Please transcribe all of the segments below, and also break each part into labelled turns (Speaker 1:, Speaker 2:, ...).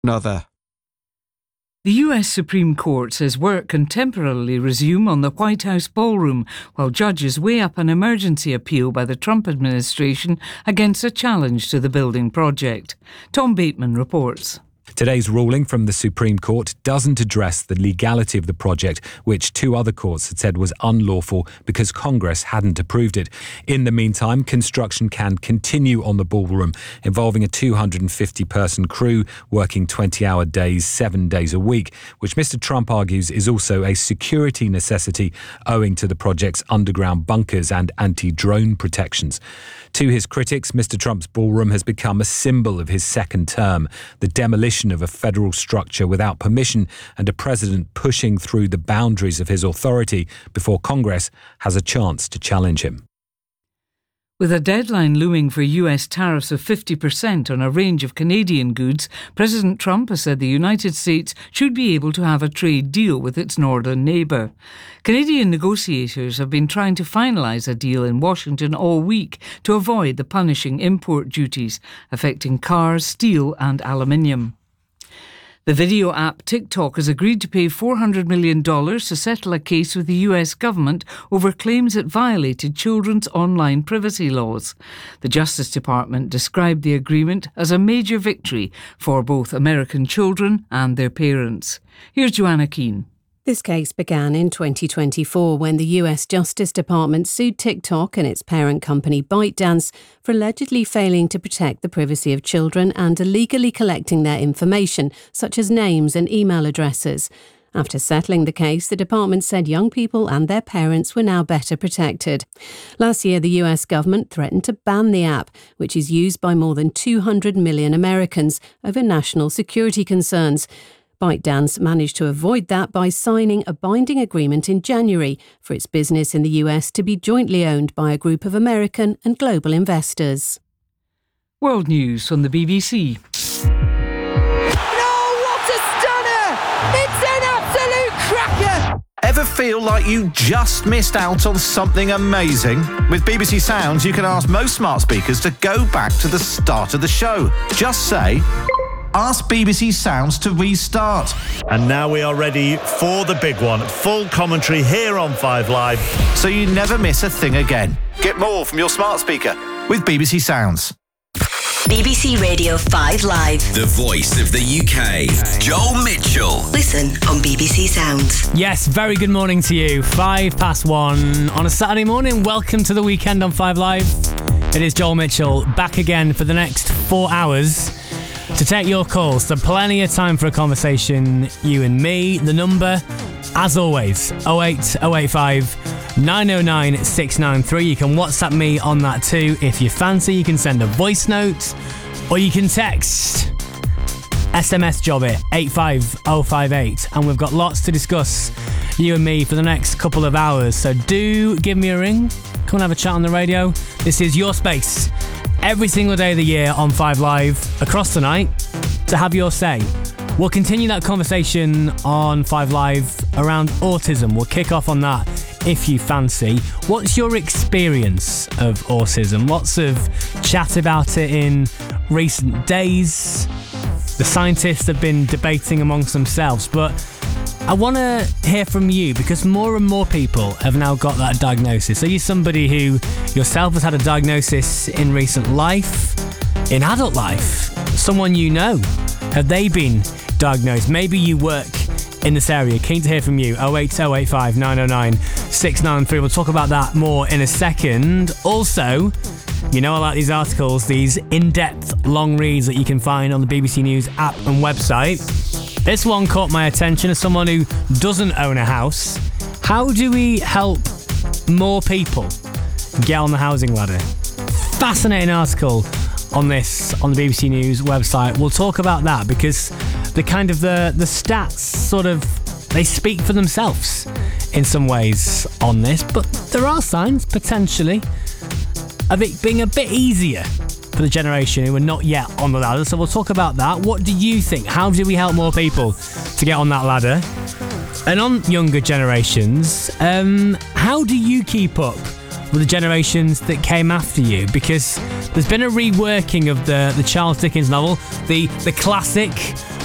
Speaker 1: another.
Speaker 2: The US Supreme Court says work can temporarily resume on the White House ballroom while judges weigh up an emergency appeal by the Trump administration against a challenge to the building project. Tom Bateman reports.
Speaker 3: Today's ruling from the Supreme Court doesn't address the legality of the project, which two other courts had said was unlawful because Congress hadn't approved it. In the meantime, construction can continue on the ballroom, involving a 250-person crew working 20-hour days, 7 days a week, which Mr. Trump argues is also a security necessity owing to the project's underground bunkers and anti-drone protections. To his critics, Mr. Trump's ballroom has become a symbol of his second term, the demolition of a federal structure without permission and a president pushing through the boundaries of his authority before Congress has a chance to challenge him.
Speaker 2: With a deadline looming for US tariffs of 50% on a range of Canadian goods, President Trump has said the United States should be able to have a trade deal with its northern neighbour. Canadian negotiators have been trying to finalise a deal in Washington all week to avoid the punishing import duties affecting cars, steel and aluminium. The video app TikTok has agreed to pay $400 million to settle a case with the US government over claims it violated children's online privacy laws. The Justice Department described the agreement as a major victory for both American children and their parents. Here's Joanna Keane.
Speaker 4: This case began in 2024 when the US Justice Department sued TikTok and its parent company ByteDance for allegedly failing to protect the privacy of children and illegally collecting their information, such as names and email addresses. After settling the case, the department said young people and their parents were now better protected. Last year, the US government threatened to ban the app, which is used by more than 200 million Americans, over national security concerns. ByteDance managed to avoid that by signing a binding agreement in January for its business in the US to be jointly owned by a group of American and global investors.
Speaker 2: World News from the BBC.
Speaker 5: Oh, what a stunner! It's an absolute cracker!
Speaker 6: Ever feel like you just missed out on something amazing? With BBC Sounds, you can ask most smart speakers to go back to the start of the show. Just say, ask BBC Sounds to restart.
Speaker 7: And now we are ready for the big one. Full commentary here on 5 Live.
Speaker 6: So you never miss a thing again. Get more from your smart speaker with BBC Sounds.
Speaker 8: BBC Radio 5 Live.
Speaker 9: The voice of the UK. Joel Mitchell.
Speaker 8: Listen on BBC Sounds.
Speaker 10: Yes, very good morning to you. 1:05 on a Saturday morning. Welcome to the weekend on 5 Live. It is Joel Mitchell back again for the next 4 hours to take your calls. So plenty of time for a conversation, you and me. The number, as always, 08085 909 693. You can WhatsApp me on that too if you fancy. You can send a voice note or you can text. SMS job it, 85058. And we've got lots to discuss, you and me, for the next couple of hours. So do give me a ring. Come and have a chat on the radio. This is your space every single day of the year on 5 Live across the night to have your say. We'll continue that conversation on 5 Live around autism. We'll kick off on that if you fancy. What's your experience of autism? Lots of chat about it in recent days. The scientists have been debating amongst themselves, but I want to hear from you because more and more people have now got that diagnosis. Are you somebody who yourself has had a diagnosis in recent life, in adult life? Someone you know, have they been diagnosed? Maybe you work in this area. Keen to hear from you. 08085 909 693. We'll talk about that more in a second. Also, you know I like these articles, these in-depth long reads that you can find on the BBC News app and website. This one caught my attention as someone who doesn't own a house. How do we help more people get on the housing ladder? Fascinating article on this on the BBC News website. We'll talk about that because the kind of the stats sort of, they speak for themselves in some ways on this, but there are signs potentially of it being a bit easier for the generation who are not yet on the ladder. So we'll talk about that. What do you think? How do we help more people to get on that ladder? And on younger generations, how do you keep up with the generations that came after you? Because there's been a reworking of the Charles Dickens novel, the classic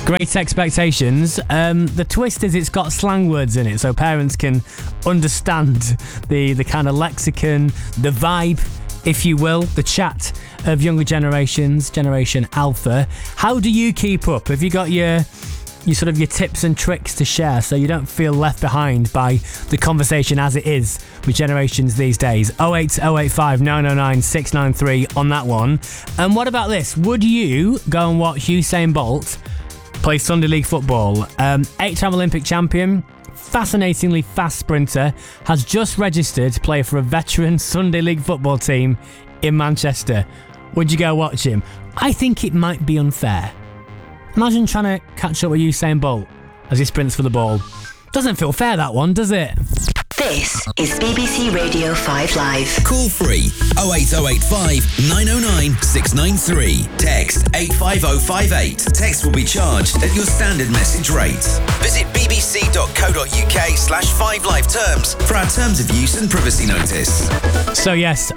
Speaker 10: Great Expectations. The twist is it's got slang words in it, so parents can understand the kind of lexicon, the vibe, if you will, the chat of younger generations, Generation Alpha. How do you keep up? Have you got your tips and tricks to share so you don't feel left behind by the conversation as it is with generations these days? 08085 909 693 on that one. And what about this? Would you go and watch Usain Bolt play Sunday League football? 8-time Olympic champion, fascinatingly fast sprinter, has just registered to play for a veteran Sunday League football team in Manchester. Would you go watch him? I think it might be unfair. Imagine trying to catch up with Usain Bolt as he sprints for the ball. Doesn't feel fair, that one, does it?
Speaker 8: This is BBC Radio 5 Live.
Speaker 9: Call free 08085 909 693. Text 85058. Text will be charged at your standard message rate. Visit bbc.co.uk/5live terms for our terms of use and privacy notice.
Speaker 10: So yes,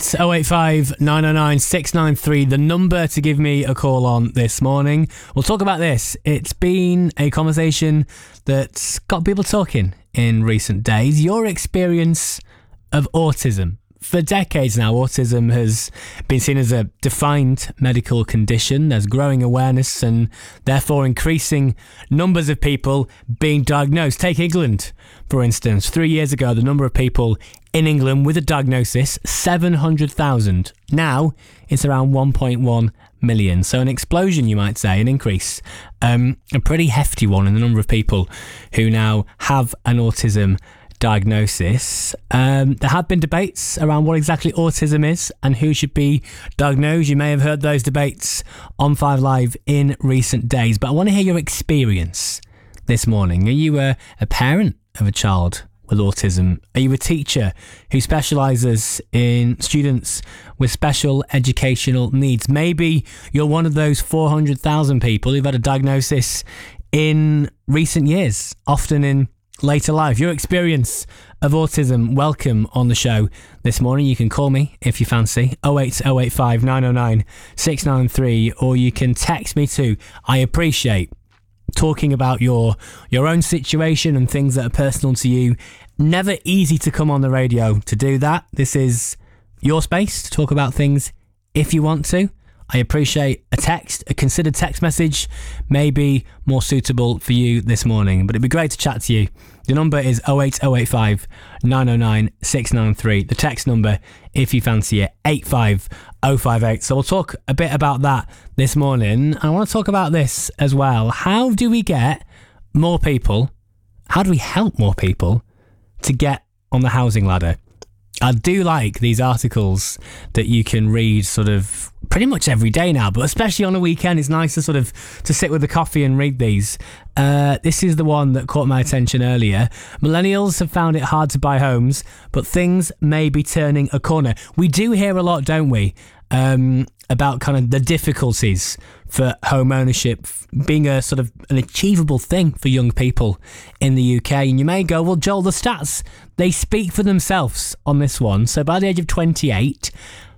Speaker 10: 08085 909 693, the number to give me a call on this morning. We'll talk about this. It's been a conversation that's got people talking in recent days. Your experience of autism. For decades now, autism has been seen as a defined medical condition. There's growing awareness and therefore increasing numbers of people being diagnosed. Take England, for instance. 3 years ago, the number of people in England with a diagnosis, 700,000. Now, it's around 1.1 million. So an explosion, you might say, an increase. A pretty hefty one in the number of people who now have an autism diagnosis. There have been debates around what exactly autism is and who should be diagnosed. You may have heard those debates on 5 Live in recent days, but I want to hear your experience this morning. Are you a parent of a child with autism? Are you a teacher who specialises in students with special educational needs? Maybe you're one of those 400,000 people who've had a diagnosis in recent years, often in later life. Your experience of autism, welcome on the show this morning. You can call me if you fancy, 08085 909 693, or you can text me too. I appreciate talking about your own situation and things that are personal to you. Never easy to come on the radio to do that. This is your space to talk about things if you want to. I appreciate a text, a considered text message may be more suitable for you this morning, but it'd be great to chat to you. The number is 08085 909 693. The text number, if you fancy it, 85058. So we'll talk a bit about that this morning. I want to talk about this as well. How do we get more people, how do we help more people to get on the housing ladder? I do like these articles that you can read sort of pretty much every day now, but especially on a weekend, it's nice to sort of to sit with a coffee and read these. This is the one that caught my attention earlier. Millennials have found it hard to buy homes, but things may be turning a corner. We do hear a lot, don't we, about kind of the difficulties for home ownership being a sort of an achievable thing for young people in the UK. And you may go, well, Joel, the stats, they speak for themselves on this one. So by the age of 28,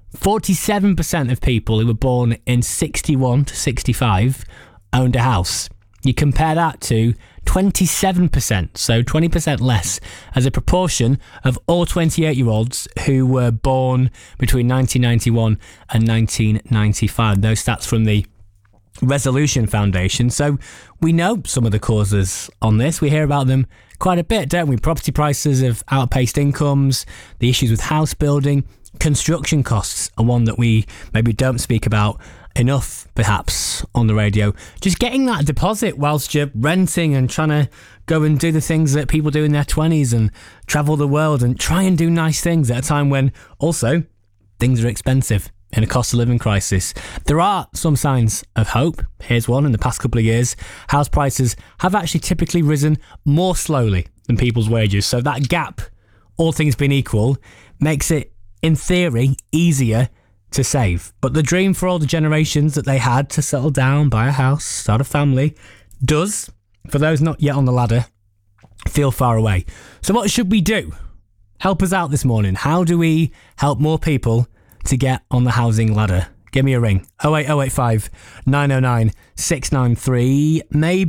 Speaker 10: 47% of people who were born in 61 to 65 owned a house. You compare that to 27%, so 20% less as a proportion of all 28-year-olds who were born between 1991 and 1995. Those stats from the Resolution Foundation. So we know some of the causes on this. We hear about them quite a bit, don't we? Property prices have outpaced incomes, the issues with house building, construction costs are one that we maybe don't speak about enough, perhaps, on the radio. Just getting that deposit whilst you're renting and trying to go and do the things that people do in their 20s and travel the world and try and do nice things at a time when also things are expensive in a cost of living crisis. There are some signs of hope. Here's one. In the past couple of years, house prices have actually typically risen more slowly than people's wages. So that gap, all things being equal, makes it, in theory, easier to save. But the dream for all the generations that they had to settle down, buy a house, start a family, does, for those not yet on the ladder, feel far away. So what should we do? Help us out this morning. How do we help more people to get on the housing ladder? give me a ring. 08085 909 693. Maybe